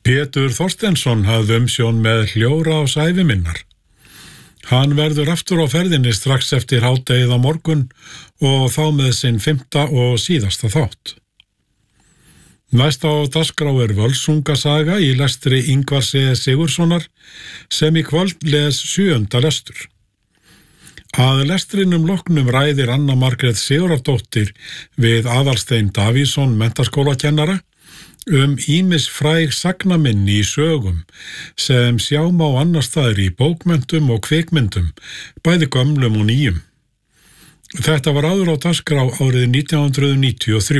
Pétur Þorsteinsson hafði umsjón með Hljóðrás ævi minnar. Hann verður aftur á ferðinni strax eftir hádegið á morgun og þá með sinn 5. og síðasta þátt. Næst á dagskrá Völsungasaga í lestri Ingvars Sigurðssonar sem í kvöld les 7. lestur. Að lestrinum loknum ræðir Anna Margrét Sigurðardóttir við Aðalstein Davíðsson menntaskólakennara ýmis fræg sagnaminni í sögum sem sjá má annars staðar í bókmenntum og kvikmyndum, bæði gömlum og nýjum. Þetta var áður á dagskrá árið 1993.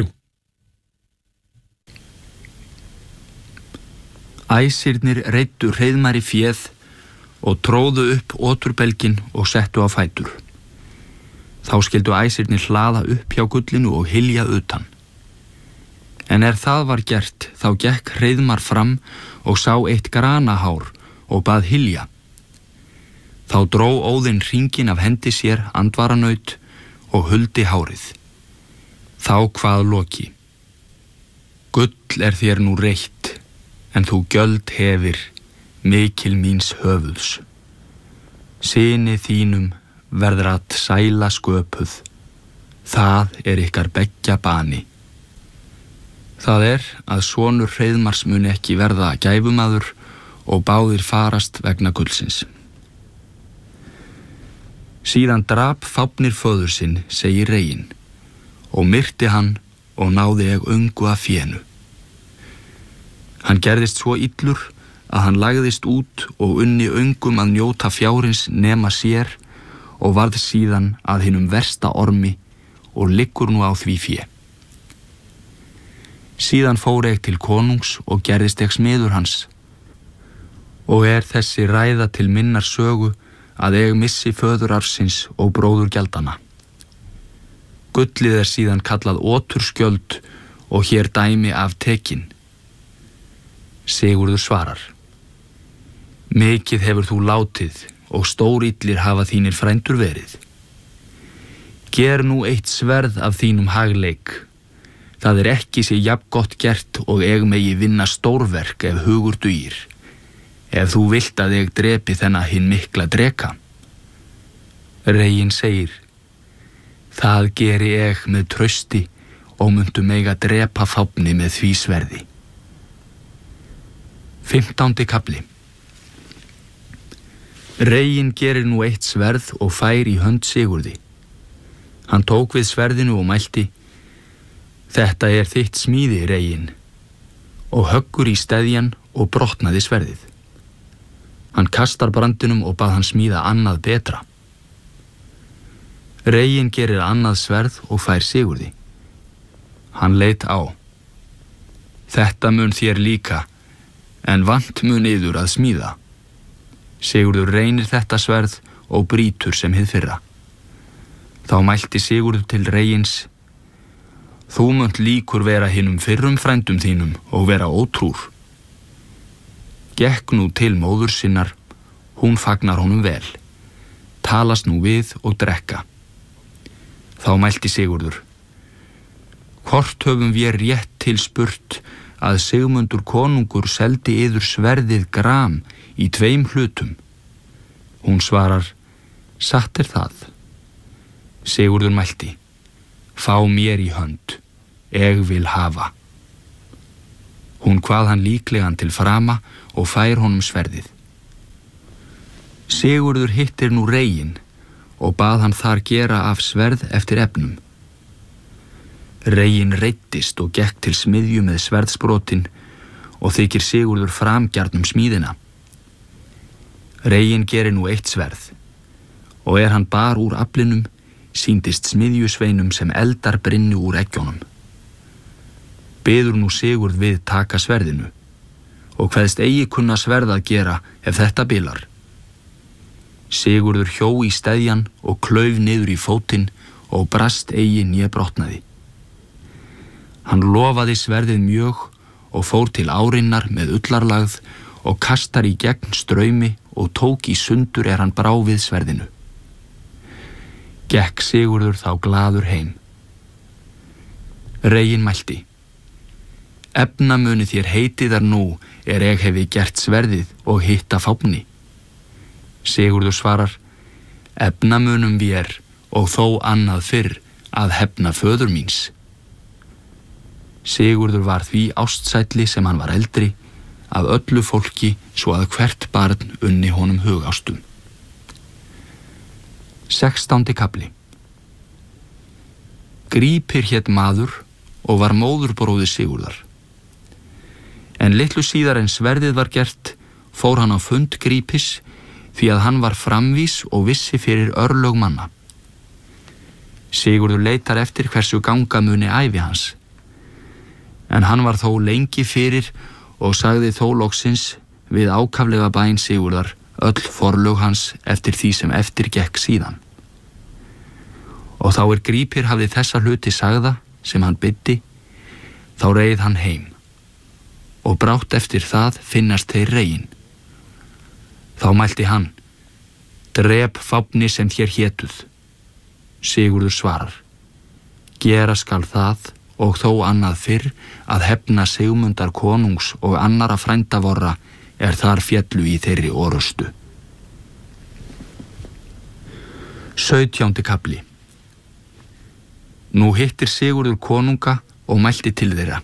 Æsirnir reiddu Hreiðmari féð og tróðu upp oturbelginn og settu á fætur. Þá skyldu æsirnir hlaða upp hjá gullinu og hylja utan. En það var gert, þá gekk Hreiðmar fram og sá eitt granahár og bað hylja. Þá dró Óðinn hringinn af hendi sér andvaranaut og huldi hárið. Þá kvað Loki: Gull þér nú reitt, en þú gjöld hefir mikil míns höfuðs. Syni þínum verður að sæla sköpuð, það ykkar beggja bani. Það að sonur Hreiðmars muni ekki verða gæfumaður og báðir farast vegna gullsins. Síðan drap Fáfnir föður sinn, segir Reginn, og myrti hann og náði ég ungu af fénu. Hann gerðist svo illur að hann lagðist út og unni ungum að njóta fjárins nema sér og varð síðan að hinum versta ormi og liggur nú á því fé. Síðan fór ég til konungs og gerðist ég smiður hans. Og þessi ræða til minnar sögu að ég missi föðurarsins og bróðurgjaldanna. Gullið síðan kallað oturskjöld og hér dæmi af tekin. Sigurður svarar: Mikið hefur þú látið og stórillir hafa þínir frændur verið. Ger nú eitt sverð af þínum hagleik. Það ekki sér jafn gott gert og ég megi vinna stórverk ef hugur dugir. Ef þú vilt að ég drepi þennan hinn mikla dreka. Reginn segir: Það geri ég með trausti og muntu mega drepa Fáfni með því sverði. 15. kafli. Reginn gerir nú eitt sverð og fær í hönd Sigurði. Hann tók við sverðinu og mælti: Þetta þitt smíði, Reginn, og höggur í steðjan og brotnaði sverðið. Hann kastar brandinum og bað hann smíða annað betra. Reginn gerir annað sverð og fær Sigurði. Hann leit á: Þetta mun þér líka, en vant mun yður að smíða. Sigurður reynir þetta sverð og brýtur sem hið fyrra. Þá mælti Sigurður til Regins: Þú munt líkur vera hinum fyrrum frændum þínum og vera ótrúr. Gekk nú til móður sinnar, hún fagnar honum vel. Talast nú við og drekka. Þá mælti Sigurður: Hvort höfum við rétt til spurt að Sigmundur konungur seldi yður sverðið gram í 2 hlutum? Hún svarar: Satt það. Sigurður mælti: Fá mér í hönd, ég vil hafa. Hún kvað hann líklegan til frama og fær honum sverðið. Sigurður hittir nú Reginn og bað hann þar gera af sverð eftir efnum. Reginn reiddist og gekk til smiðju með sverðsbrotin og þykir Sigurður framgjarn smíðina. Reginn gerir nú eitt sverð og hann bar úr aflinum sýndist smiðjusveinum sem eldar brynnu úr eggjónum. Biður nú Sigurð við taka sverðinu og kveðst eigi kunna sverð að gera ef þetta bilar. Sigurður hjó í steðjan og klauf niður í fótinn og brast eigi né brotnaði. Hann lofaði sverðið mjög og fór til árinnar með ullarlagð og kastar í gegn straumi og tók í sundur hann brá við sverðinu. Gekk Sigurður þá glaður heim. Reginn mælti: Efna muni þér heitiðar nú ég hefi gert sverðið og hitta fáfni. Sigurður svarar: Efna munum vér og þó annað fyrr að hefna föður míns. Sigurður var því ástsælli sem hann var eldri af öllu fólki svo að hvert barn unni honum hugástum. 16. kafli. Grípir hét maður og var móðurbróðir Sigurðar. En litlu síðar en sverðið var gert, fór hann á fund Grípis, því að hann var framvís og vissi fyrir örlög manna. Sigurður leitar eftir hversu ganga muni ævi hans. En hann var þó lengi fyrir og sagði þó loksins við ákaflega bæn Sigurðar öll forlög hans eftir því sem eftir gekk síðan. Og þá Grípir hafði þessa hluti sagða sem hann byddi, þá reið hann heim. Og brátt eftir það finnast þeir regin. Þá mælti hann: Drep fáfni sem þér hétuð. Sigurður svarar: Gera skal það og þó annað fyrr að hefna Sigmundar konungs og annara frændavorra þar féllu í þeirri orustu. 17. kafli. Nú hittir Sigurður konunga og mælti til þeirra: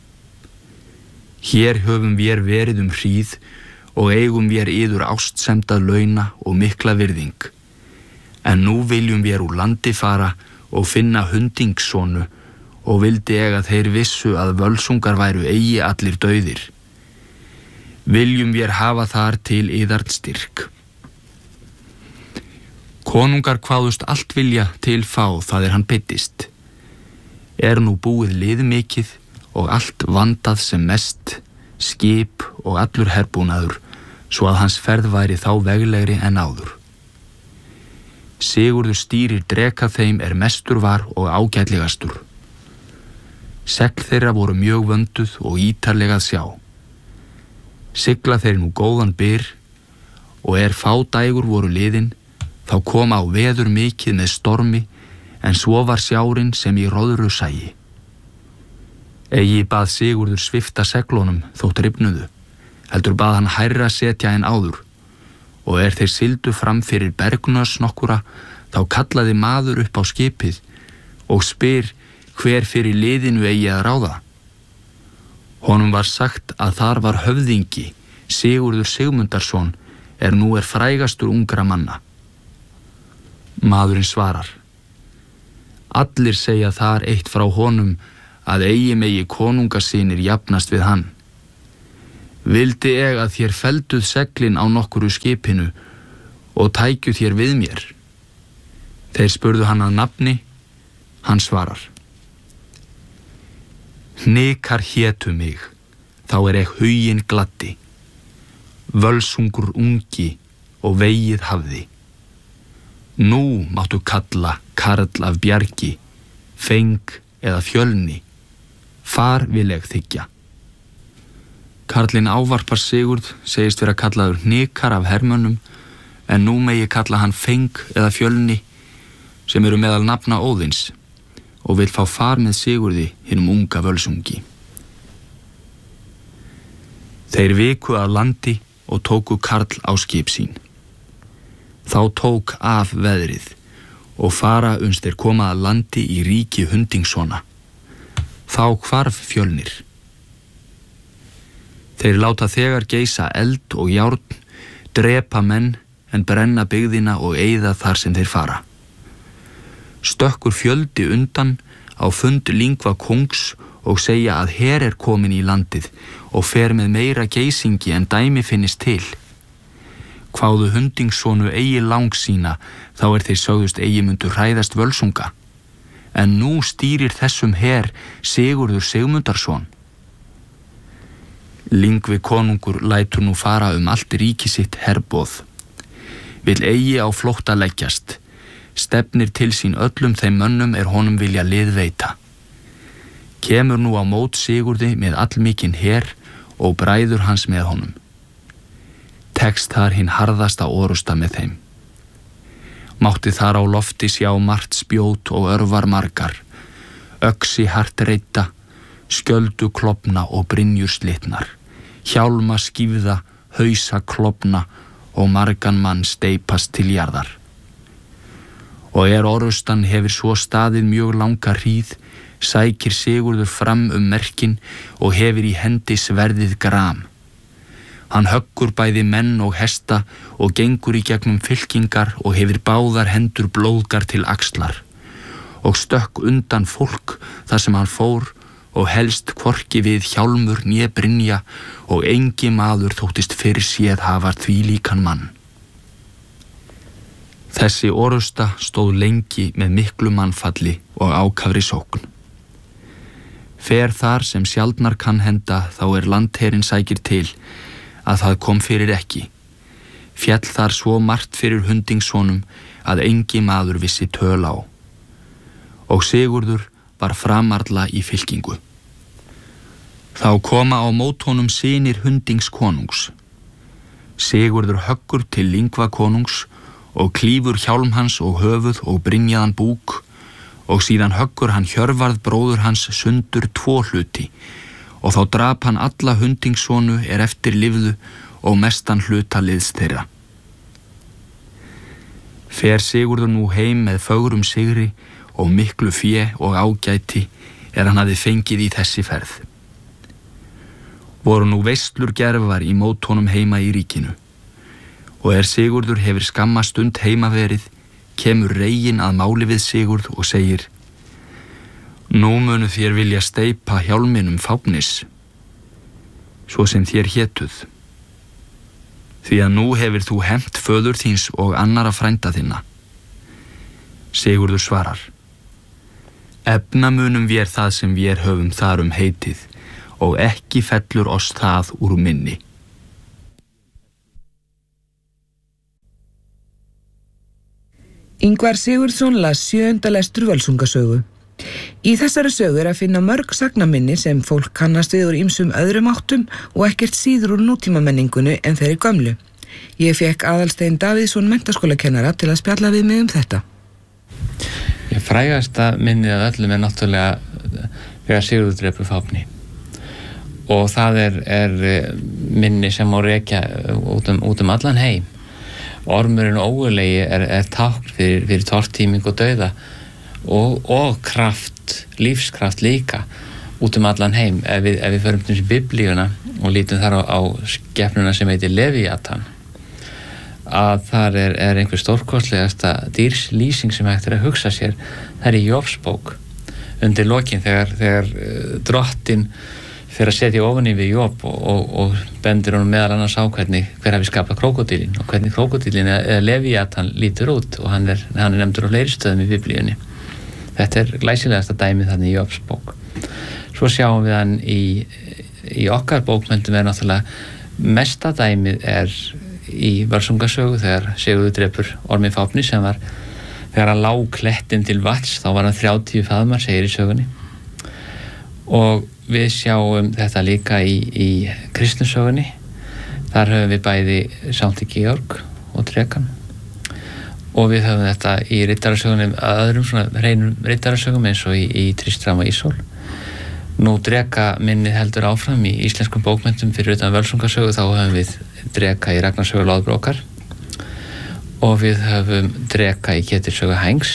Hér höfum vér verið hríð og eigum vér yður ástsemdað launa og mikla virðing. En nú viljum vér úr landi fara og finna hundingssonu og vildi að þeir vissu að völsungar væru eigi allir dauðir. Viljum vér hafa þar til yðar styrk. Konungar kváðust allt vilja til fá það hann beiddist. Nú búið lið mikið og allt vandað sem mest, skip og allur herbúnaður, svo að hans ferð væri þá veglegri en áður. Sigurður stýrir dreka þeim mestur var og ágætlegastur. Segl þeirra voru mjög vönduð og ítarlega að sjá. Sigla þeir nú góðan byr og fá dægur voru liðin, þá kom á veður mikið með stormi, en svo var sjárin sem í róðru sæi. Eigi bað Sigurður svifta seglunum þótt rifnuðu, heldur bað hann hærra setja en áður, og þeir sigldu fram fyrir bergnös nokkura, þá kallaði maður upp á skipið og spyr hver fyrir liðinu eigi að ráða. Honum var sagt að þar var höfðingi, Sigurður Sigmundarsson, nú frægastur ungra manna. Maðurinn svarar: Allir segja þar eitt frá honum að eigi megi konungasynir jafnast við hann. Vildi að þér felduð seglin á nokkuru skipinu og tækju þér við mér. Þeir spurðu hann að nafni, hann svarar: Hnikar hétu mig, þá ég huginn gladdi, völsungur ungi og vegið hafði. Nú máttu kalla karl af bjargi, feng eða fjölni, far vil ég þykja. Karlinn ávarpar Sigurð, segist vera kallaður Hnikar af hermönnum, en nú megi kalla hann feng eða fjölni, sem meðal nafna Óðins, og vil fá far með Sigurði hinum unga völsungi. Þeir viku að landi og tóku karl á skip sín. Þá tók af veðrið og fara uns þeir koma að landi í ríki hundingssona. Þá hvarf Fjölnir. Þeir láta þegar geisa eld og járn, drepa menn en brenna byggðina og eyða þar sem þeir fara. Stökkur fjöldi undan á fund Lingva konungs og segja að her komin í landið og fer með meira geisingi en dæmi finnist til. Kváðu hundingssonu eigi langsýna, þá þeir sögðust eigi mundu hræðast völsunga. En nú stýrir þessum her Sigurður Sigmundarsson. Lingvi konungur lætur nú fara allt ríki sitt herboð. Vill eigi á flótta leggjast, stefnir til sín öllum þeim mönnum honum vilja lið veita. Kemur nú á mót Sigurði með allmikinn her og bræður hans með honum. Tekst þar hinn harðasta orusta með þeim. Mátti þar á lofti sjá margt spjót og örvar margar, öxi hart reidda, skjöldu klofna og brynjur slitnar, hjálma skífða, hausa klofna og margan mann steipast til jarðar. Og orrustan hefur svo staðið mjög langa hríð, sækir Sigurður fram merkin og hefur í hendi sverðið gram. Hann höggur bæði menn og hesta og gengur í gegnum fylkingar og hefur báðar hendur blóðgar til axlar og stökk undan fólk þar sem hann fór og helst hvorki við hjálmur né brynja og engi maður þóttist fyrir séð hafa þvílíkan mann. Þessi orrusta stóð lengi með miklu mannfalli og ákafri sókn. Fer þar sem sjaldnar kann henda þá landherinn sækir til að það kom fyrir ekki. Fjall þar svo margt fyrir Hundingssonum að engi maður vissi töl á. Og Sigurður var framarla í fylkingu. Þá koma á mót honum synir Hundingskonungs. Sigurður höggur til Lingva konungs og klífur hjálm hans og höfuð og brynjaðan búk og síðan höggur hann Hjörvarð bróður hans sundur 2 hluti og þá drap hann alla Hundingssonu eftir lifðu og mestan hluta liðs þeirra. Fer Sigurður nú heim með fögrum sigri og miklu fé og ágæti hann hafði fengið í þessi ferð. Voru nú veislur gerfar í mót honum heima í ríkinu og Sigurður hefur skamma stund heima verið, kemur reginn að máli við Sigurð og segir: Nú munu þér vilja steipa hjálminum Fáfnis, svo sem þér hétuð, því að nú hefur þú hefnt föður þíns og annara frænda þinna. Sigurður svarar: Efna munum vér það sem vér höfum þar heitið og ekki fellur oss það úr minni. Ingvar Sigurðsson las 7. lestur Völsungasögu. Í þessari sögu að finna mörg sagnaminni sem fólk kannast við úr ýmsum öðrum áttum og ekkert síður úr nútímamenningunni en þeirri gömlu. Ég fékk Aðalstein Davíðsson menntaskólakennara til að spjalla við mig þetta. Frægasta minnið af öllum náttúrulega þegar Sigurður drepur Fáfni. Og það minni sem má rekja út allan heim. Ormurinn ógurlegi tákn fyrir tortíming og dauða og kraft, lífskraft líka út allan heim. Ef við förum til Biblíuna og lítum þar á skepnuna sem heitir Levíatan, að þar einhver stórkostlegasta dýrslýsing sem hægt að hugsa sér. Það í Jóbsbók undir lokin þegar drottinn fyrir að setja ofan í við Job og bendir honum meðal annars á hver hafi skapað krókódílinn og hvernig krókódílinn Levíatan lítur út og hann nefndur á fleiri stöðum í Biblíunni. Þetta glæsilegasta dæmið þannig í Jóbsbók. Svo sjáum við hann í okkar bókmenntum náttúrulega mesta dæmið í Völsungasögu þegar Sigurður drepur Orminn Fáfni sem var þegar hann lá klettinn til vatns, þá var hann 30 faðmar, segir í sögunni. Og við sjáum þetta líka í kristninsögunni. Þar höfum við bæði Sankti Georg og drekan. Og við höfum þetta í riddarasögunum að öðrum svona hreinum riddarasögum eins og í Tristram og Ísól. Nú dreka minnið heldur áfram í íslenskum bókmenntum fyrir utan Völsungasögu, þá höfum við dreka í Ragnarssögu Loðbrókar og við höfum dreka í Ketilssögu Hængs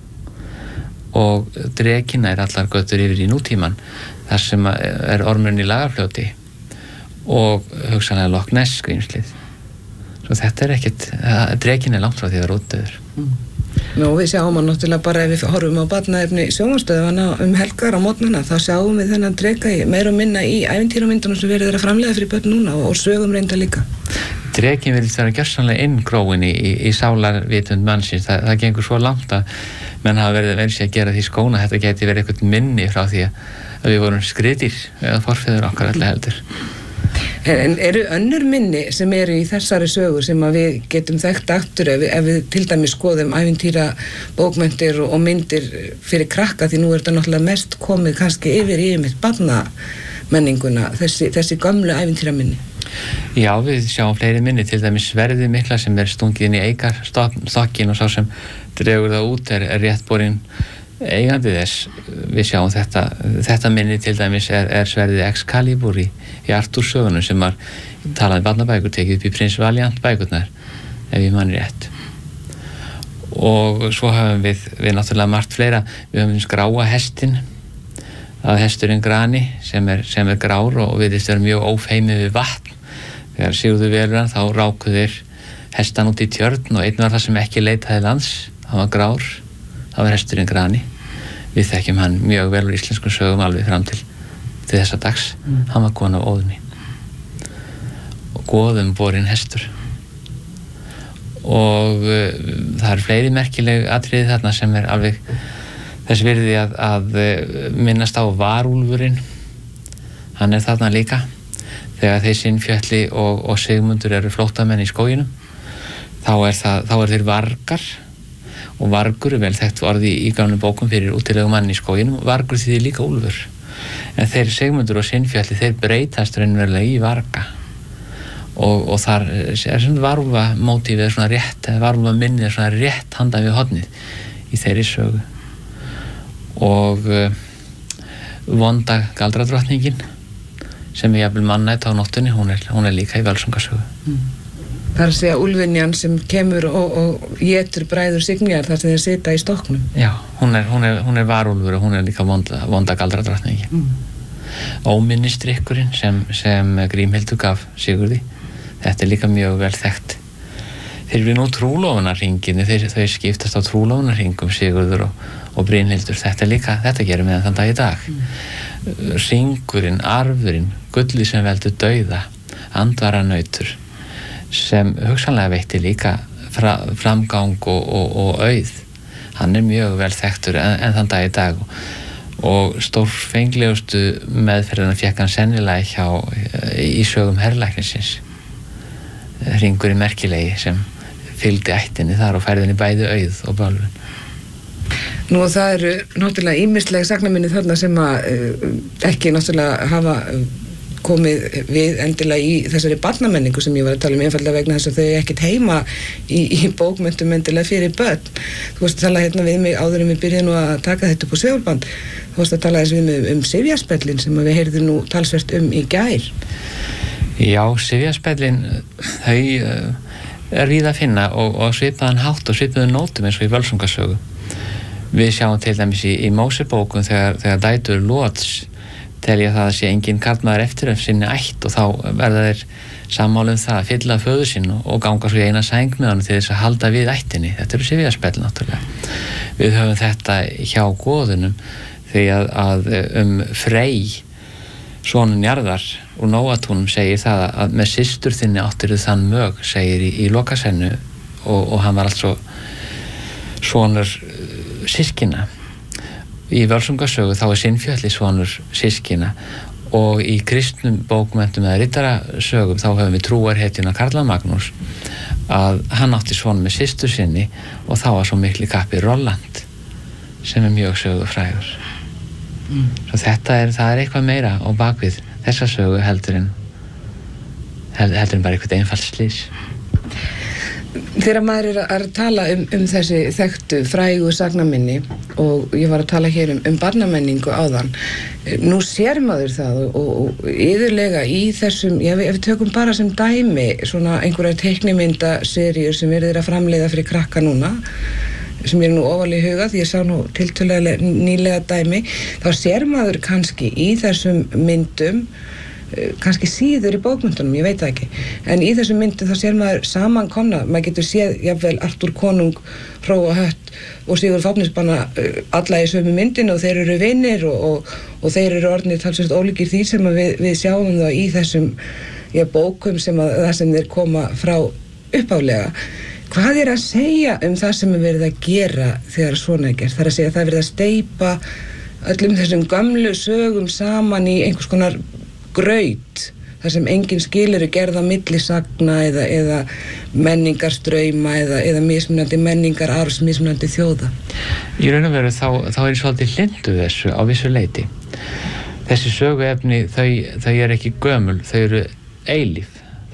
og drekinn allar götur yfir í nútíman þar sem ormurinn í Lagarfljóti og hugsanlega Loch Ness skrýmslið. Svo þetta ekkert, drekinn langt frá því að rótdauður. Nú, við sjáum hann náttúrulega bara ef við horfum á barnaefni sjónvarpsstöðvanna helgar á mótnana, þá sjáum við þennan dreka meira og minna í ævintýramyndunum sem verið að framleiða fyrir börn núna og sögum reynda líka. Drekinn virðist vera gjörsamlega inngróinn í sálarvitund mannsins. Það gengur svo langt að menn hafa verið að gera því skóna þetta geti verið eitthvað minni frá því að við vorum skriðdýr eða forfeður okkar allir heldur. En eru önnur minni sem eru í þessari sögu sem að við getum þekkt aftur ef við til dæmis skoðum ævintýra bókmenntir og myndir fyrir krakka, því nú þetta náttúrulega mest komið kannski yfir í einmitt barnamenninguna, þessi gömlu ævintýra minni? Já, við sjáum fleiri minni, til dæmis sverðið mikla sem stungið inn í eikarstokkin og sá sem dregur það út rétt borinn eigandi þess, við sjáum þetta minni til dæmis er sverðið Excalibur í Artúrs sögunum sem var talaði barnabækur, tekið upp í Prins Valiant bækurnar, ef ég man rétt. Og svo höfum við náttúrulega margt fleira. Við höfum gráa hestin, að hesturinn Grani sem er grár og virðist vera mjög ófeimið við vatn. Þegar Sigurður velur hann, þá rákuðu þeir hestan út í tjörn og einn var það sem ekki leitaði lands, hann var grár, það var hesturinn Grani. Við þekkjum hann mjög vel úr íslenskum sögum alveg fram til þessa dags. Hann var kona af Óðni og goðum borinn hestur. Og það eru fleiri merkileg atriði þarna sem er alveg þess virði að minnast á Varúlfurinn. Hann er þarna líka þegar þeir Sinnfjölli og Sigmundur eru flóttamenn í skóginum. Þá er þeir vargar, og vargur er vel þekkt orði í gamlum bókum fyrir útilegum mann í skóginum. Vargur þýðir líka úlfur, en þeir Sigmundur og Sinnfjölli þeir breytast raunverulega í varga. Og þar er svona varúlfa mótífið svona rétt, varúlfa minnið svona rétt handan við hornið í þeirri sögu. Og vonda galdradrottningin sem er jafnvel mannætt á nóttunni, hún er líka í Völsungasögu. Það er að segja úlfinjan sem kemur og étur bræður Signýjar þar sem þeir sita í stokknum. Já, hún er varúlfur og hún er líka vonda galdradrottningin. Óminnistrykkurinn sem Grímhildur gaf Sigurði, þetta er líka mjög vel þekkt. Þeir eru nú trúlofunarhringinni, þau skiptast á trúlofunarhringum Sigurður og Brynhildur. Þetta gerum við þann dag í dag. Hringurinn, arfurinn, gullið sem veldur dauða, andvaranautur, sem hugsanlega veitti líka framgang og auð. Hann er mjög vel þekktur en þann dag í dag. Og stórfenglegustu meðferðina fékk hann sennilega í sögum herlæknisins. Hringurinn merkilegi sem fylgdi ættinni þar og færðinni bæði auð og bölvun. Nú það eru náttúrulega ýmisleg sagnaminni þarna sem að ekki náttúrulega hafa komið við endilega í þessari barnamenningu sem ég var að tala einfallega vegna þess að þau ekkert heima í bókmenntum endilega fyrir börn. Þú varst að tala hérna við mig áður en við byrjuðum nú að taka þetta upp á segulband. Þú varst að tala þess við mig Sifjaspellin sem við heyrðum nú talsvert í gær. Já, Sifjaspellin, þau er víða að finna og svipaðan hátt og svipaðan nótum eins og í Völsungasögu. Við sjáum til dæmis í Mósebókum þegar dætur Lóts telja það að sé engin karlmaður eftir af sinni ætt og þá verða þeir sammála það að fylla föður sinn og ganga svo í eina sæng með hann til þess að halda við ættinni. Þetta eru Sifjaspell náttúrulega. Við höfum þetta hjá goðunum því að Frey, sonur Njarðar úr Nóatúnum, segir það að með systur þinni áttirðu þann mög, segir í Lokasennu og hann var altså sonur systkina. Í Völsungasögu þá er Sinnfjölli sonur systkina og í kristnum bókmenntum eða riddarasögum þá höfum við trúarhetjuna Karla Magnús að hann átti son með systur sinni og þá var svo mikli kappi Rolland sem er mjög sögufrægur. Svo það er eitthvað meira á bakvið þessa sögu heldur en bara eitthvað einfalt slís. Þegar maður er að tala þessi þekktu frægu sagnaminni og ég var að tala hér barnamenningu áðan, nú sér maður það og yðurlega í þessum, ef við tökum bara sem dæmi svona einhverja teiknimyndaseríur sem verður að framleiða fyrir krakka núna, sem er nú ofalega í huga því ég sá nú tiltölulega nýlega dæmi, þá sér maður kannski í þessum myndum kannski síður í bókmyndunum, ég veit það ekki, en í þessum myndum þá sér maður samankomna, maður getur séð jafnvel Artúr konung, Hróa hött og Sigurð Fáfnisbanna alla í sömu myndinu og þeir eru vinir og þeir eru orðnir talsvert ólíkir því sem við sjáum þá í þessum bókum sem það sem þeir koma frá uppálega. Hvað er að segja það sem er verið að gera þegar svona er gert? Það er að segja að það er verið að steypa öllum þessum gamlu sögum saman í einhvers konar graut, þar sem engin skil eru gerð á milli sagna eða menningarstrauma eða mismunandi menningararfs, mismunandi þjóða. Í raun og veru þá er ég svolítið hlindu þessu á vissu leyti. Þessi söguefni, þau eru ekki gömul, þau eru eilíf.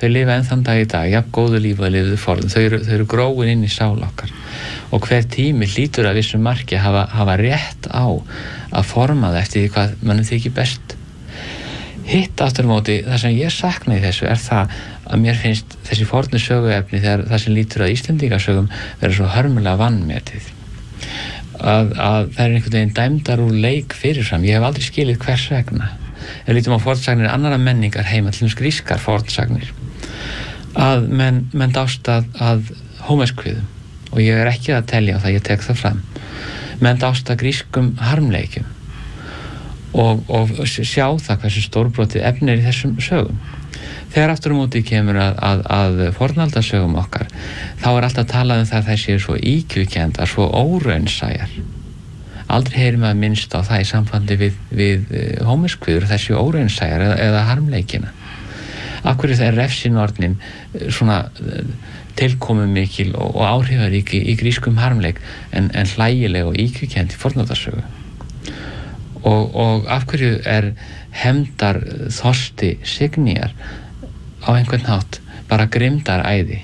þau lifa enn þann dag í dag, jafn góðu lífi að lifuðu forðum, þau eru gróin inn í sál okkar og hver tími hlýtur að vissu marki hafa rétt á að forma það eftir því hvað mönnum þykir best. Hitt aftur móti, það sem ég sakna í þessu það að mér finnst þessi fornu söguefni þegar það sem lítur að Íslendingasögum vera svo hörmulega vanmetið að það einhvern veginn dæmdar úr leik fyrirfram. Ég hef aldrei skilið hvers vegna. Ef lítum á fornsagnir annarra menningar heima, til dæmis grískar fornsagnir, að menn dást að hómeskviðum og ég er ekki að telja á það, ég tek það fram. Menn dást að grískum harmleikjum og sjá það hversu stórbrotið efni í þessum sögum. Þegar aftur móti kemur að fornaldarsögum okkar, þá alltaf talað það að þær séu svo íkjukendar, svo óraunsæjar. Aldrei heyrir maður minnst á það í sambandi við hómeskviður, þessi óraunsæjar eða harmleikina. Af hverju það refsinornin svona tilkomu mikil og áhrifarík í grískum harmleik en hlægileg og íkjukend í fornaldarsögu. Og af hverju hefndar þorsti Signýjar á einhvern hátt bara grimmdaræði?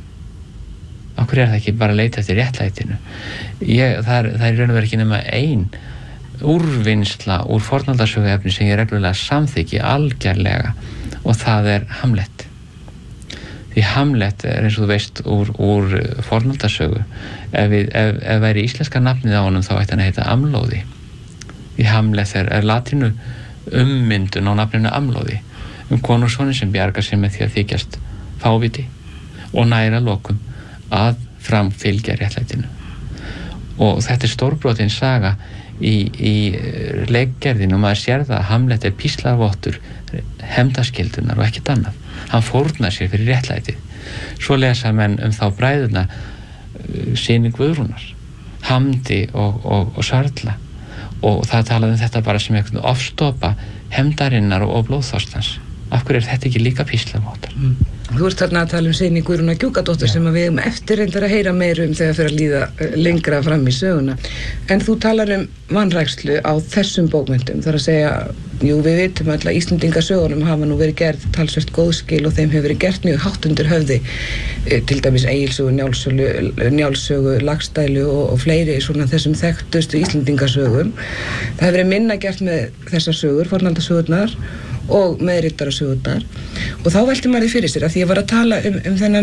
Af hverju það ekki bara að leita eftir réttlætinu? Það er í raun og veru ekki nema ein úrvinnsla úr fornaldarsöguefni sem ég reglulega samþykki algerlega og það Hamlet. Því Hamlet eins og þú veist úr fornaldarsögu. Ef væri íslenska nafnið á honum þá ætti hann að heita Amlóði. Því Hamlet latínu ummyndun á nafninu Amlóði konungssonin sem bjargar sér með því að þykjast fáviti og næra lokum að framfylgja réttlætinu. Og þetta stórbrotin saga í leikgerðinu og maður sér það að Hamlet píslarvottur hefndaskyldunar og ekkert annað. Hann fórnar sér fyrir réttlætið. Svo lesa menn þá bræðuna syni Guðrúnar, Hamdi og Sörla og það talaði þetta bara sem einhvern ofstopa hefndarinnar og blóðþorstans. Af hverju þetta ekki líka píslarvottar? Þú ert þarna að tala Signý Guðrúnar Gjúkadóttur sem við eigum eftir reyndar að heyra meira þegar fyrir að líða lengra fram í söguna. En þú talar vanrækslu á þessum bókmenntum. Það að segja, við vitum að Íslendingasögunum hafa nú verið gerð talsvert góðskil og þeim hefur verið gert mjög hátt undir höfði. Til dæmis Egilssögu, Njálssögu, Laxdælu og fleiri svona þessum þekktustu Íslendingasögum. Það hefur verið minna gert með þessar sögur, fornaldasögurnar og með riddarasögurnar og þá velti maður því fyrir sér að því ég var að tala um þennan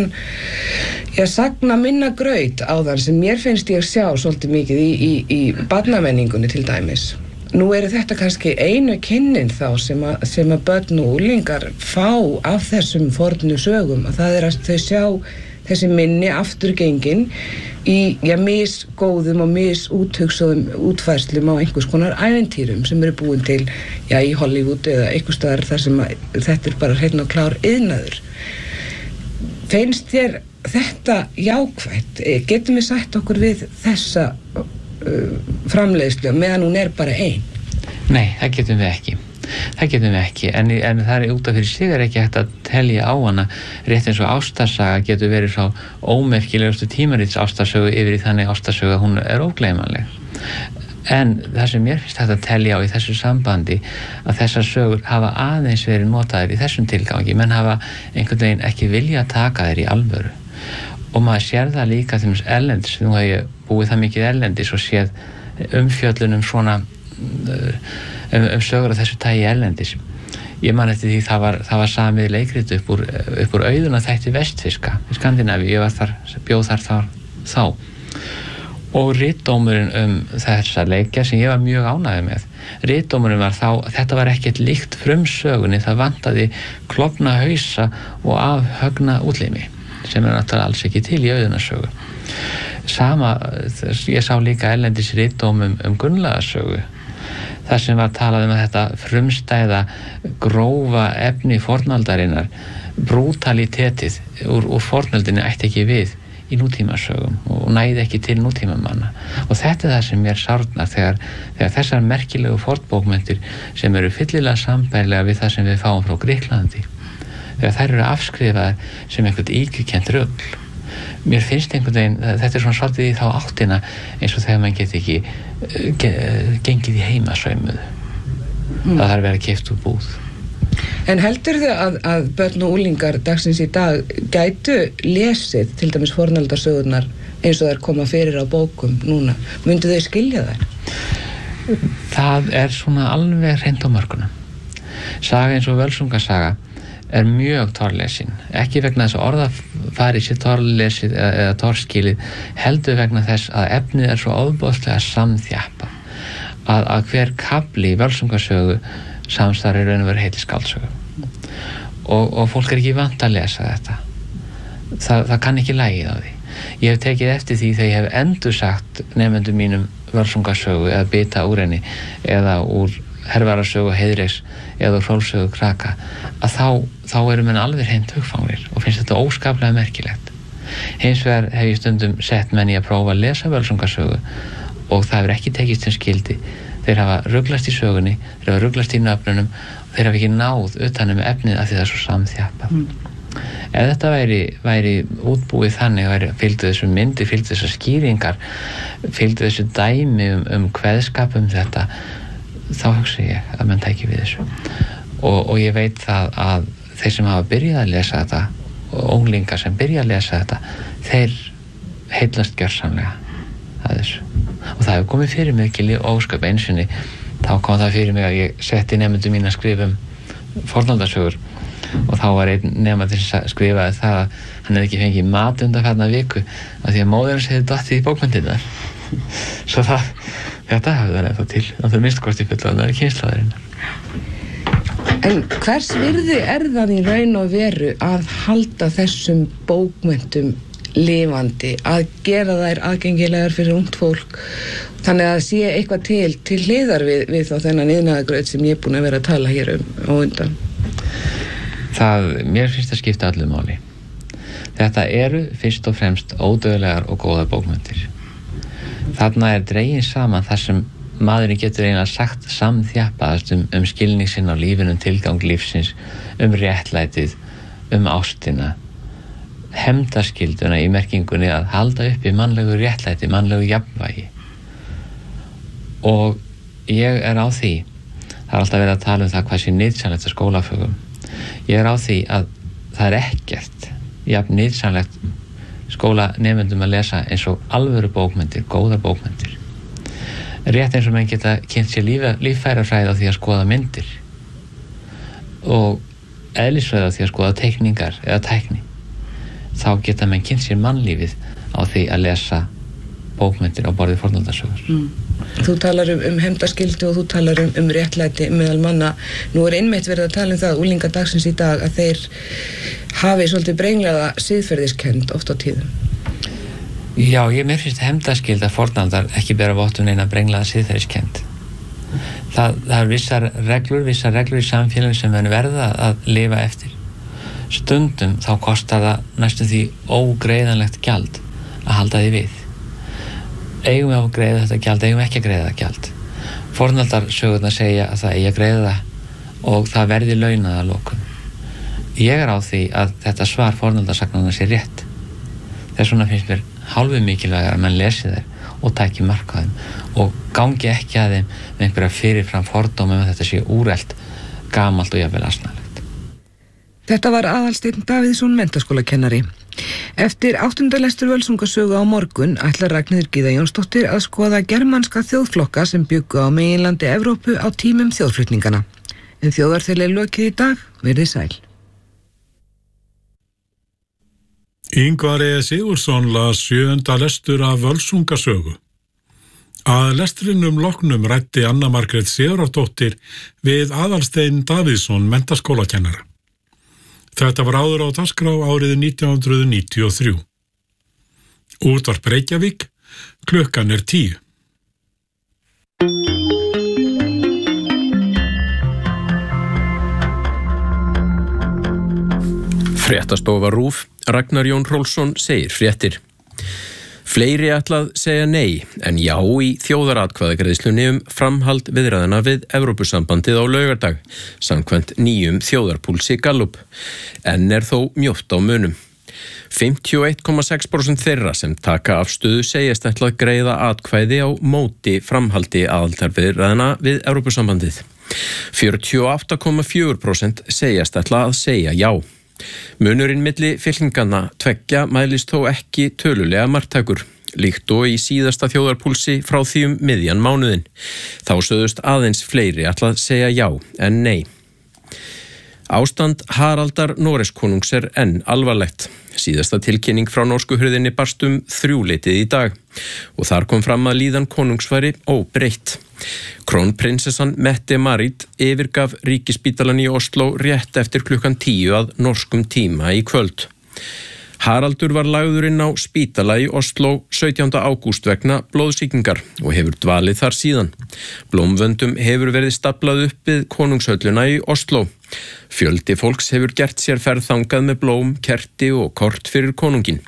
sagna minna graut áðan sem mér finnst ég sjá svolítið mikið í barnamenningunni til dæmis. Nú eru þetta kannski einu kynnin þá sem að börn og unglingar fá af þessum fornu sögum að það að þau sjá þessi minni afturgengin í misgóðum og misúthugsuðum útfærslum á einhvers konar ævintýrum sem eru búin til í Hollywood eða einhvers staðar þar sem þetta bara hreinn og klár iðnaður. Finnst þér þetta jákvætt? Getum við sætt okkur við þessa framleiðslu meðan hún bara ein? Nei, það getum við ekki. En það út af fyrir sig ekki hægt að telja á hana rétt eins og ástarsaga getur verið frá ómerkilegustu tímarits ástarsögu yfir í þannig ástarsögu að hún ógleymanleg. En það sem mér finnst hægt að telja á í þessu sambandi að þessar sögur hafa aðeins verið notaðir í þessum tilgangi, menn hafa einhvern veginn ekki vilja að taka þeir í alvöru. Og maður sér það líka til þess erlendis, nú hef ég búið það mikið erlendis og séð umfjöllunum svona sögur af þessu tagi erlendis. Ég man eftir því það var samið leikrit upp úr auðuna þætti Vestfirska í Skandinavíu, ég bjóð þar þá og ritdómurinn þessa leikja sem ég var mjög ánægður með. Ritdómurinn var þá, þetta var ekkert líkt frumsögunni, það vantaði klofna hausa og afhögna útlimi sem náttúrulega alls ekki til í auðunasögu. Ég sá líka erlendis ritdóm Gunnlaugarsögu þar sem var talað að þetta frumstæða grófa efni fornaldarinnar, brutalitetið úr fornaldinni ætti ekki við í nútímasögum og næði ekki til nútímamanna. Og þetta það sem mér sárnar þegar þessar merkilegu fornbókmenntir sem eru fyllilega sambærilega við það sem við fáum frá Grikklandi, þegar þær eru afskrifaðar sem einhvern íkjukent rugl. Mér finnst einhvern veginn, þetta svona svolítið í þá áttina eins og þegar mann geti ekki gengið í heimasaumuðu. Það þarf að vera keypt úr búð. En heldurðu að börn og unglingar dagsins í dag gætu lesið til dæmis fornaldarsögurnar eins og þær koma fyrir á bókum núna? Myndu þau skilja þær? Það svona alveg hreint á mörkunum. Saga eins og Völsungasaga mjög torlesin, ekki vegna þess að orðafari sé torlesið eða torskilið, heldur vegna þess að efnið svo ofboðslega samþjappa að hver kafli í Völsungasögu samstarf raun og veru heiti skáldsögu og fólk ekki vant að lesa þetta. Það kann ekki lagið á því. Ég hef tekið eftir því þegar ég hef endursagt nemendum mínum Völsungasögu eða bita úr henni eða úr Hervarasögu Heiðreiks eða Hrólfssögu Kraka að þá menn alveg hreint hugfangnir og finnst þetta óskaplega merkilegt. Hins vegar hef ég stundum sett menn í að prófa að lesa Völsungasögu og það hefur ekki tekist sem skildi. Þeir hafa ruglast í sögunni, þeir hafa ruglast í nöfnunum og þeir hafa ekki náð utanum efnið af því það svo samþjappað. Ef þetta væri útbúið þannig, fylgdu þessu myndi, fylgdu þessu skýringar, fylgdu þessu dæmi kveðskap þetta, þá hugsa ég að menn tæki við þessu. Og ég veit það að þeir sem hafa byrjað að lesa þetta og unglingar sem byrja að lesa þetta, þeir heillast gjörsamlega að þessu. Og það hefur komið fyrir mig ekki ósköp einsinni, þá kom það fyrir mig að ég setti nemendum mín að skrifa fornaldarsögur og þá var einn nemandi sem skrifaði það að hann hefði ekki fengið mat undanfarna viku af því að móðir hans hefði dottið í bókmenntirnar. Svo þetta hafði það ennþá til, það minnst hvort í fullorðnar kynslóðarinnar. En hvers virði það í raun og veru að halda þessum bókmenntum lifandi, að gera þær aðgengilegar fyrir ungt fólk, þannig að sé eitthvað til hliðar við þá þennan iðnaðargraut sem ég er búin að vera að tala hér á undan? Mér finnst að skipta öllu máli. Þetta eru fyrst og fremst ódauðlegar og góðar bókmenntir. Þarna dregin saman þar sem maðurinn getur eiginlega sagt samþjappaðast skilning sinn á lífinu, tilgang lífsins, réttlætið, ástina, hefndarskylduna í merkingunni að halda uppi mannlegu réttlæti, mannlegu jafnvægi. Og ég á því, það alltaf verið að tala það hvað sé nytsamlegt að skólafögum. Ég á því að það ekkert jafn nytsamlegt skólanemendum að lesa eins og alvöru bókmenntir, góðar bókmenntir. Rétt eins og menn geta kynnt sér líffærafræði á því að skoða myndir og eðlisfræði á því að skoða teikningar eða tækni. Þá geta menn kynnt sér mannlífið á því að lesa bókmenntir á borðið fornaldarsögur. Þú talar hefndarskyldu og þú talar réttlæti meðal manna. Nú einmitt verið að tala það unglingar dagsins í dag að þeir hafi svolítið brenglaða siðferðiskennd oft á tíðum. Já, mér finnst hefndarskylda fornaldar ekki bera vottun eina brenglaða siðferðiskennd. Það vissar reglur í samfélaginu sem menn verða að lifa eftir. Stundum þá kostar það næstum því ógreiðanlegt gjald að halda því við. Eigum við að greiða þetta gjald, eigum við ekki að greiða þetta gjald. Fornaldarsögurnar segja að það eigi að greiða það og það verði launað að lokum. Ég á því að þetta svar fornaldarsagnanna sé rétt. Þess vegna finnst mér hálfu mikilvægar að menn lesi þær og tæki mark á þeim og gangi ekki að þeim með einhverja fyrirfram fordóma að þetta sé úrelt, gamalt og jafnvel asnalegt. Þetta var Aðalsteinn Davíðsson menntaskólakennari. Eftir 8. lestur Völsungasögu á morgun ætlar Ragnheiður Gyða Jónsdóttir að skoða germanska þjóðflokka sem bjuggu á meginlandi Evrópu á tímum þjóðflutningana. En þjóðarþeli lokið í dag, verið sæl. Ingvar E. Sigurðsson las 7. lestur af Völsungasögu. Að lestrinum loknum ræddi Anna Margrét Sigurðardóttir við Aðalsteinn Davíðsson menntaskólakennara. Þetta var áður á dagskrá árið 1993. Útvarp Reykjavík, klukkan 10. Fréttastofa RÚV, Ragnar Jón Hrólfsson segir fréttir. Fleiri ætlað segja nei en já í þjóðaratkvæðagreiðslunni framhald viðræðina við Evrópusambandið á laugardag, samkvæmt nýjum þjóðarpúlsi Gallup. En þó mjótt á munum. 51,6% þeirra sem taka afstöðu segjast ætlað greiða atkvæði á móti framhaldi aðildarviðræðina við Evrópusambandið. 48,4% segjast ætla að segja já. Munurinn milli fylkinganna tveggja mælist þó ekki tölulega marktækur, líkt og í síðasta þjóðarpúlsi frá því miðjan mánuðin. Þá sögðust aðeins fleiri ætla að segja já en nei. Ástand Haraldar Noregskonungs enn alvarlegt. Síðasta tilkynning frá norsku hurðinni barst 3:00 í dag og þar kom fram að líðan konungs væri óbreytt. Krónprinsessan Mette-Marit yfirgaf ríkisspítalann í Oslo rétt eftir klukkan 10 að norskum tíma í kvöld. Haraldur var lagður inn á spítala í Oslo 17. ágúst vegna blóðsýkingar og hefur dvalið þar síðan. Blómvöndum hefur verið staplað upp við konungshölluna í Oslo. Fjöldi fólks hefur gert sér ferð þangað með blóm, kerti og kort fyrir konungin.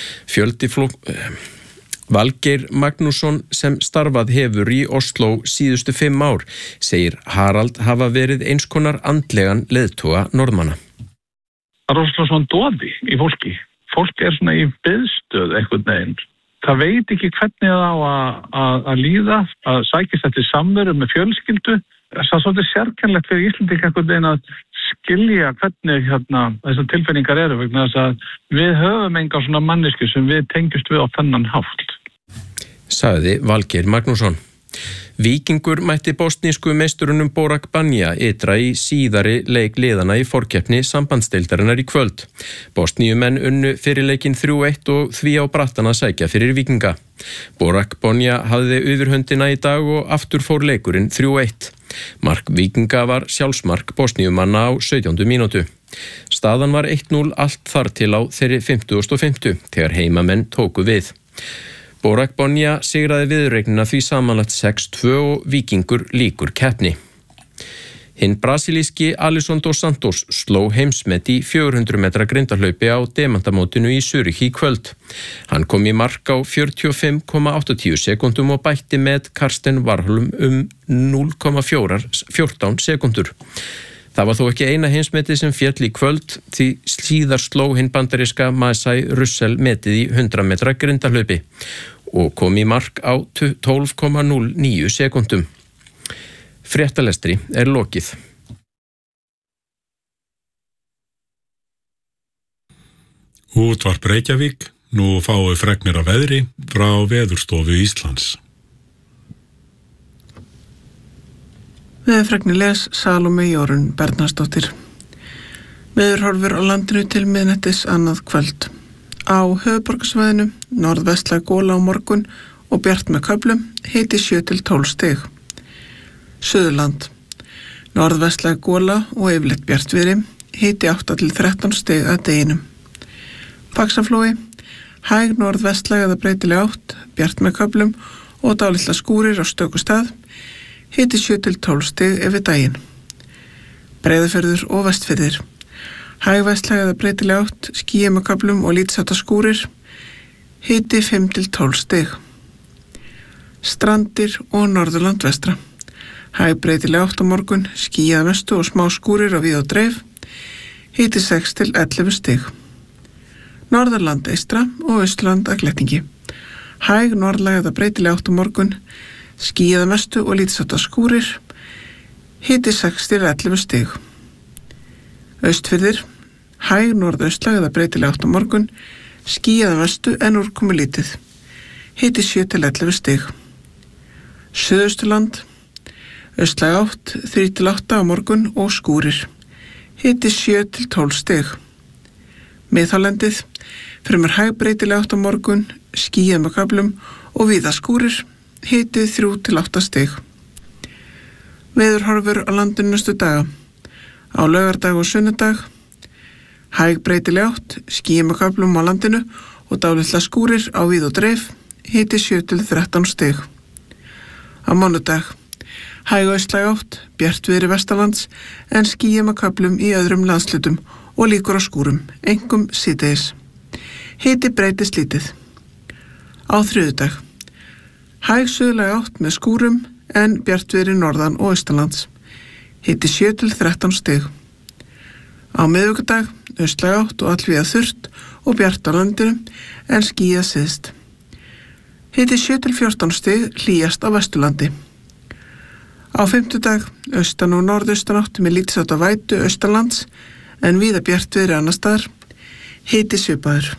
Valgeir Magnússon sem starfað hefur í Oslo síðustu 5 ár segir Harald hafa verið eins konar andlegan leiðtoga Norðmanna. Það rosalega svona doði í fólki. Fólk svona í biðstöð einhvern veginn. Það veit ekki hvernig það á að líða, að sækist eftir samveru með fjölskyldu. Það er svolítið sérkennlegt fyrir Íslendinga einhvern veginn að skilja hvernig þessar tilfinningar eru, vegna þess að við höfum enga svona mannesku sem við tengjumst við á þennan hátt. Sagði Valgeir Magnússon. Víkingur mætti bosnísku meisturunum Borak Banja ytra í síðari leik liðana í forkeppni sambandsdeildarinnar í kvöld. Bosníumenn unnu fyrir leikinn 3-1 og því á brattan að sækja fyrir Víkinga. Borak Banja hafði yfirhöndina í dag og aftur fór leikurinn 3-1. Mark Víkinga var sjálfsmark bosníumanna á 17. mínútu. Staðan var 1-0 allt þar til á þeirri 50. þegar heimamenn tóku við. Borak Banja sigraði viðuregnina því samanlagt 6-2 og Víkingur lýkur keppni. Hinn brasilíski Alisson dos Santos sló heimsmet í 400 metra grindahlaupi á demantamótinu í Zürich í kvöld. Hann kom í mark á 45,80 sekúndum og bætti með Karsten Warholm 0,14 sekúndur. Það var þó ekki eina heimsmetið sem féll í kvöld því síðar sló hinn bandaríska Masai Russell metið í 100 metra grindahlaupi og kom í mark á 12,09 sekúndum. Fréttalestri lokið. Útvarp Reykjavík, nú fáum við fregnir af veðri frá Veðurstofu Íslands. Veðurfregnir les Salome Jórunn Bernharðsdóttir. Veðurhorfur á landinu til miðnættis annað kvöld. Á höfuðborgarsvæðinu norðvestlæg gola á morgun og bjart með köflum, hiti 7-12 stig. Suðurland norðvestlæg gola og yfirleitt bjartviðri, hiti 8-13 stig að deginum. Faxaflói hæg norðvestlæg eða breytileg átt, bjart með köflum og dálitla skúrir á stöku stað, hiti 7-12 stig yfir daginn. Breiðafjörður og vestfjörðir hæg vestlæg eða breytileg átt, skýjað með köflum og lítsháttar skúrir, hiti 5-12 stig. Strandir og Norðurland vestra hæg breytileg átt á morgun, skýjað mestu og smá skúrir á víð og dreif, hiti 6-11 stig. Norðurland eystra og Austurland að glettingi hæg norðlæg eða breytileg átt á morgun, skýjað mestu og lítsháttar skúrir, hiti 6-11 stig. Austfirðir hæg norðaustlæg eða breytileg átt á morgun, skýjað mestu en úrkomu lítið, hiti 7-11 stig. Suðausturland austlæg átt 3-8 á morgun og skúrir, hiti 7-12 stig. Miðhálendið fremur hæg breytileg átt á morgun, skýjað með köflum og víða skúrir, hiti 3-8 stig. Veðurhorfur á landinu næstu daga. Á laugardag og sunnudag hæg breytileg átt, skýjað með köflum á landinu og dálitla skúrir á víð og dreif, hiti 7-13 stig. Á mánudag hæg austlæg átt, bjartviðri vestanlands en skýjað með köflum í öðrum landslutum og líkur á skúrum, einkum síðdegis. Hiti breytist lítið. Á þriðjudag hæg suðlæg átt með skúrum en bjartviðri norðan og austanlands. Hiti 7-13 stig. Á miðvikudag austlæg átt og allvíða þurrt og bjart á landinu en skýjað syðst. Hiti 7-14 stig hlýjast á Vesturlandi. Á fimmtudag austan og norðaustanátt með lítilsháttar vætu austanlands en víða bjartviðri annars staðar, hiti svipaður.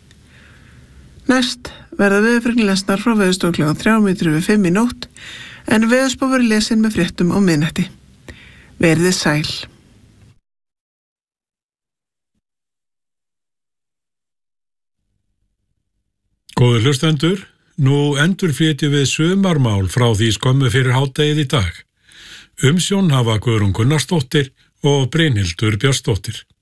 Næst verða veðurfregnir lesnar frá Veðurstofu klukkan 3:05 í nótt en veðurspá verður lesin með fréttum á miðnætti. Verið sæl. Góðir hlustendur, nú endurflytjum við sumarmál frá því skömmu fyrir hádegið í dag. Umsjón hafa Guðrún Gunnarsdóttir og Brynhildur Björnsdóttir.